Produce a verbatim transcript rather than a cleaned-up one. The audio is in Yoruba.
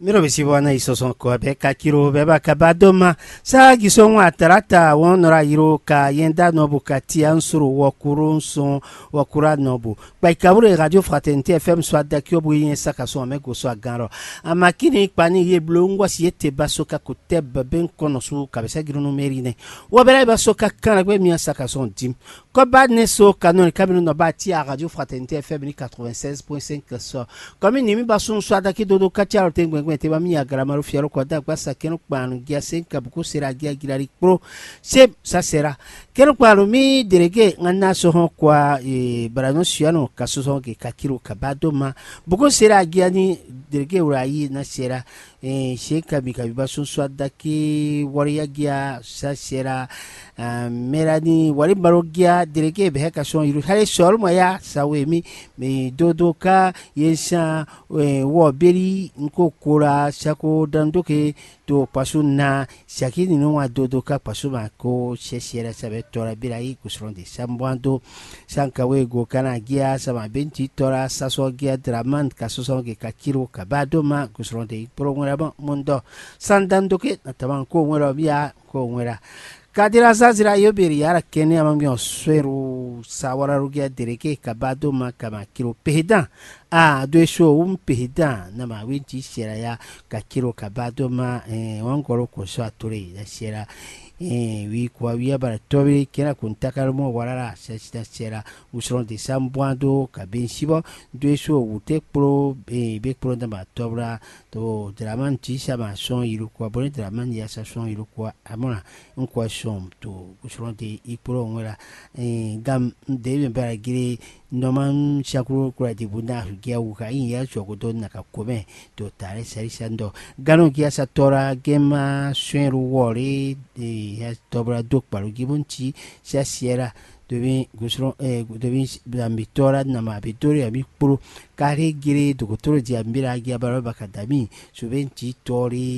miro bisibona isoson ko be ka kiro be ba ka badoma sa gison wa tarata wonora yiro ka yenda nobu kati ansuru wakurun son wakura nobu ba kabure radio fraternité F M soit dakio bu yin saka so me go so agaro amakini pani ye blongwa siete basoka kuteb ben kono su kabisa giru no merine wo bela basoka kana gbe mi saka so dim ko bad ne so kanon kabinu no ba ti a radio fraternité F M quatre-vingt-seize point cinq so comme ni mi basun so adaki dodo kacharo tengwe te ba mi agramaru fiaro ko da kwasa kenu kwanu gia senka buku sera gia girari pro se ça sera kenu kwanu mi derege ngana so hon kwa e barano siano kaso so ke kakiro kabadoma buku sera gia ni derege urayi na sera e senka bi kabiba sun so adaki wariya gia ça sera merani wari barogia derege be ka so iru hale sol moya sawe mi me dodoka yesa wo beri nko kora sako dandoke to pasuna shakini no wa dodoka pasuma ko sheshera sabe tora birai kusronde sambwando sankawe go kana gia sama benti tora saso gia draman kasoso ke kakiro kabadoma kusronde prongora mondo sandandoke nataman ko ngora bia ko ngora kadira zazira yobiri yara kene amamyo sweru sawara rugia dereke kabado makama kilo pehida a do sho um pehida na ma winti shera ya ka kilo kabado ma eh wangoro ko so atore da shera eh wi kwa wi bara tobi kena kuntaka mo warara sesta shera usron de sambwando kabenshibo do sho ute pro eh be pro da ma tobra to draman ti sama son iru kwa bon draman ya sa son iru kwa amona nkwa to usronde ipro ngora eh gam debe bara gire noman shakuru kura de bunda gia uka in ya chogodo na kakome to tare sari sando gano gia satora gema swenru wori de ya tobra dok paru gibunchi sha siera devi gusron eh devi ambitora na mabitori abi pro kare gire dokotoro di ambira gia baro bakadami subenti tori